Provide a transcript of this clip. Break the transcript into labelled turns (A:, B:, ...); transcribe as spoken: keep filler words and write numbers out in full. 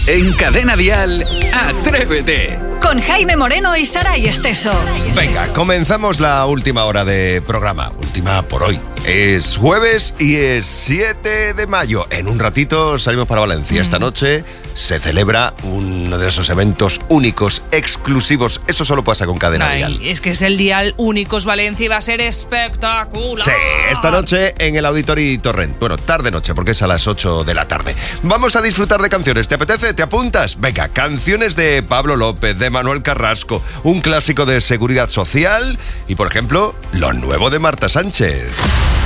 A: En Cadena Dial, Atrévete.
B: Con Jaime Moreno y Saray Esteso.
C: Venga, comenzamos la última hora de programa. Última por hoy. Es jueves y es siete de mayo. En un ratito salimos para Valencia. Mm. Esta noche se celebra uno de esos eventos únicos, exclusivos. Eso solo pasa con Cadena
D: Ay,
C: Dial.
D: Es que es el Dial Únicos Valencia y va a ser espectacular.
C: Sí, esta noche en el Auditorio Torrent. Bueno, tarde-noche, porque es a las ocho de la tarde. Vamos a disfrutar de canciones. ¿Te apetece? ¿Te apuntas? Venga, canciones de Pablo López, de Manuel Carrasco, un clásico de Seguridad Social y, por ejemplo, lo nuevo de Marta Sánchez.